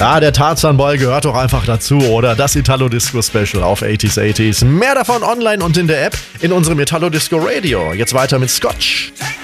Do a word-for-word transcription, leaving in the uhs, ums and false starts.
Ja, der Tarzan-Ball gehört doch einfach dazu, oder? Das Italo-Disco-Special auf achtziger achtziger. Mehr davon online und in der App in unserem Italo-Disco Radio. Jetzt weiter mit Scotch.